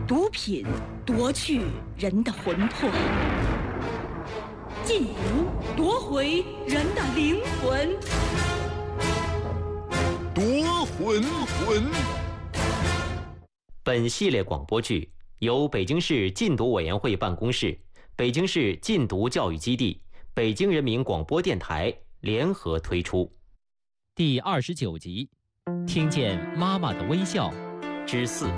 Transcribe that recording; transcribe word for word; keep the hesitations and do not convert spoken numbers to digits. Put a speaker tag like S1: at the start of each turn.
S1: 毒品夺去人的魂魄，禁毒夺回人的灵魂。
S2: 夺魂魂。
S3: 本系列广播剧由北京市禁毒委员会办公室、北京市禁毒教育基地、北京人民广播电台联合推出。
S4: 第二十九集，听见妈妈的微笑之四。